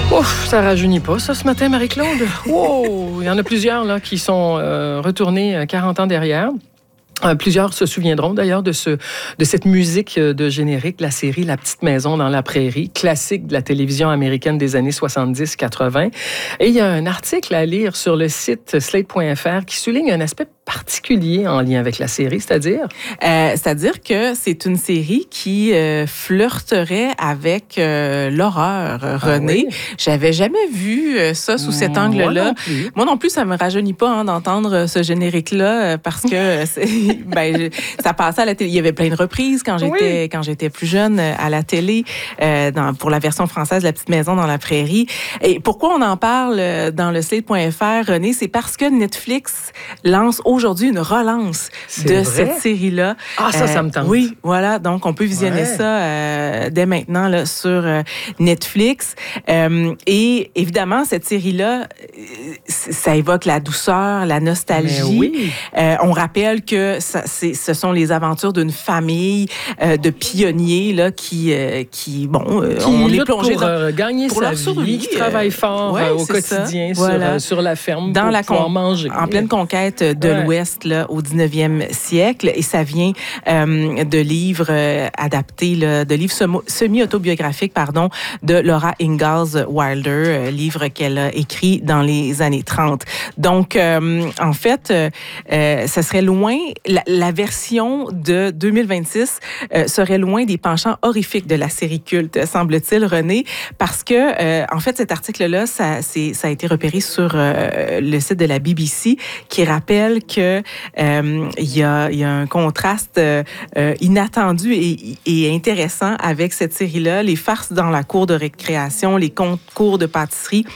Ouf, ça rajeunit pas, ça, ce matin, Marie-Claude. Wow! Il y en a plusieurs là, qui sont retournés 40 ans derrière. Plusieurs se souviendront d'ailleurs de cette musique de générique de la série La Petite Maison dans la Prairie, classique de la télévision américaine des années 70-80. Et il y a un article à lire sur le site slate.fr qui souligne un aspect particulier en lien avec la série, c'est-à-dire? C'est-à-dire que c'est une série qui flirterait avec l'horreur, René. Oui? J'avais jamais vu ça sous cet angle-là. Moi non plus, ça me rajeunit pas d'entendre ce générique-là parce que ça passait à la télé. Il y avait plein de reprises quand j'étais plus jeune à la télé pour la version française La Petite Maison dans la Prairie. Et pourquoi on en parle dans le slate.fr, René? C'est parce que Netflix lance aujourd'hui une relance cette série-là. Ah, ça me tente. Oui, voilà. Donc, on peut visionner ça dès maintenant là, sur Netflix. Et évidemment, cette série-là, ça évoque la douceur, la nostalgie. Oui. On rappelle que ce sont les aventures d'une famille de pionniers là, qui on est plongé pour gagner pour sa leur vie, survie, qui travaille fort au quotidien sur la ferme dans pour pouvoir manger. En pleine conquête de l'Ouest là, au 19e siècle. Et ça vient de livres adaptés, de livres semi-autobiographiques de Laura Ingalls Wilder, livre qu'elle a écrit dans les années 30. Donc, en fait, ça serait loin, la version de 2026 serait loin des penchants horrifiques de la série culte, semble-t-il, René, parce que, en fait, cet article-là, ça a été repéré sur le site de la BBC qui rappelle que il y a un contraste inattendu et intéressant avec cette série-là. Les farces dans la cour de récréation, les concours de pâtisserie